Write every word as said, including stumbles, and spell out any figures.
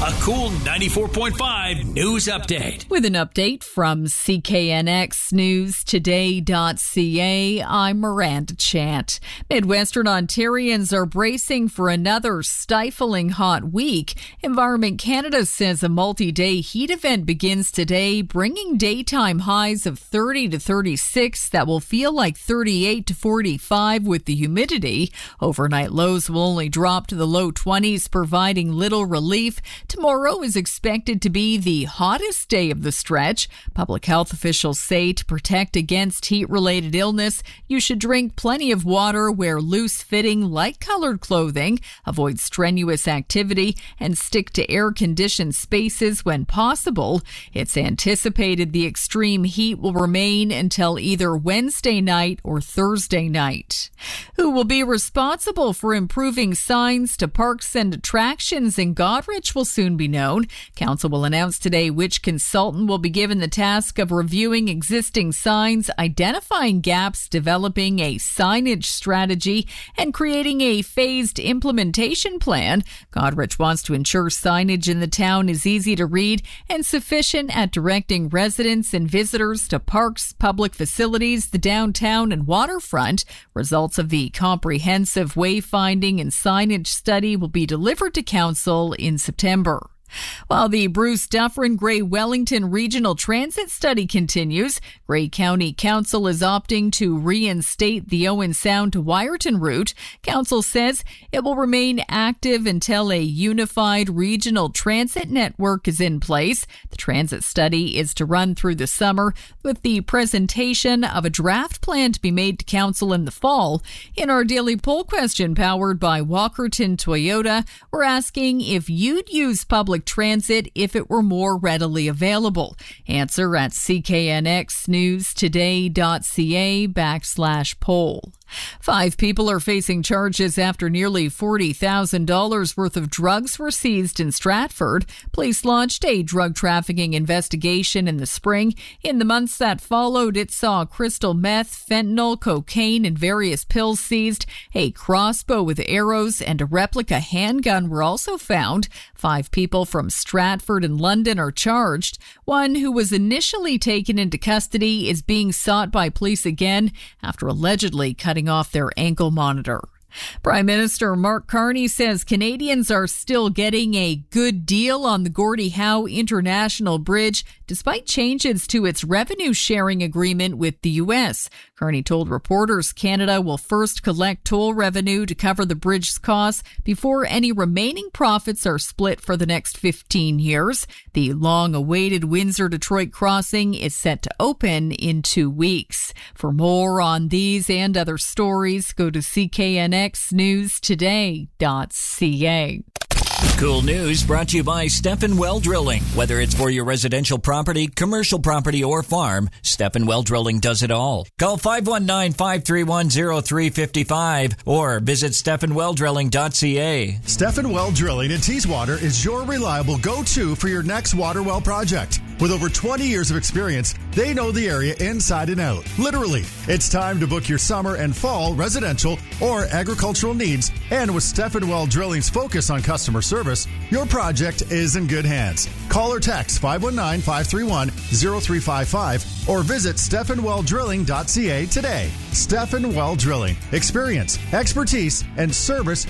A cool ninety-four point five news update. With an update from C K N X News Today dot C A, I'm Miranda Chant. Midwestern Ontarians are bracing for another stifling hot week. Environment Canada says a multi-day heat event begins today, bringing daytime highs of thirty to thirty-six that will feel like thirty-eight to forty-five with the humidity. Overnight lows will only drop to the low twenties, providing little relief. Tomorrow is expected to be the hottest day of the stretch. Public health officials say to protect against heat-related illness, you should drink plenty of water, wear loose-fitting, light-colored clothing, avoid strenuous activity, and stick to air-conditioned spaces when possible. It's anticipated the extreme heat will remain until either Wednesday night or Thursday night. Who will be responsible for improving signs to parks and attractions in Goderich will soon be known. Council will announce today which consultant will be given the task of reviewing existing signs, identifying gaps, developing a signage strategy, and creating a phased implementation plan. Goderich wants to ensure signage in the town is easy to read and sufficient at directing residents and visitors to parks, public facilities, the downtown and waterfront. Results of the comprehensive wayfinding and signage study will be delivered to Council in September. While the Bruce Dufferin Grey Wellington Regional Transit Study continues, Grey County Council is opting to reinstate the Owen Sound to Wyerton route. Council says it will remain active until a unified regional transit network is in place. The transit study is to run through the summer, with the presentation of a draft plan to be made to Council in the fall. In our daily poll question powered by Walkerton Toyota, we're asking if you'd use public transit if it were more readily available. Answer at C K N X News Today dot C A backslash poll. Five people are facing charges after nearly forty thousand dollars worth of drugs were seized in Stratford. Police launched a drug trafficking investigation in the spring. In the months that followed, it saw crystal meth, fentanyl, cocaine, and various pills seized. A crossbow with arrows and a replica handgun were also found. Five people from Stratford and London are charged. One who was initially taken into custody is being sought by police again after allegedly cutting off their ankle monitor. Prime Minister Mark Carney says Canadians are still getting a good deal on the Gordie Howe International Bridge, despite changes to its revenue-sharing agreement with the U S. Carney told reporters Canada will first collect toll revenue to cover the bridge's costs before any remaining profits are split for the next fifteen years. The long-awaited Windsor-Detroit crossing is set to open in two weeks. For more on these and other stories, go to C K N X News Today dot C A. Cool news brought to you by Stephen Well Drilling. Whether it's for your residential property, commercial property, or farm, Stephen Well Drilling does it all. Call five one nine, five three one, zero three five five or visit Stephen Well Drilling dot C A. Stephen Well Drilling in Teeswater is your reliable go-to for your next water well project. With over twenty years of experience, they know the area inside and out. Literally, it's time to book your summer and fall residential or agricultural needs. And with Stephen Well Drilling's focus on customer service, your project is in good hands. Call or text five one nine, five three one, zero three five five or visit Stephen Well Drilling dot C A today. Stephen Well Drilling. Experience, expertise, and service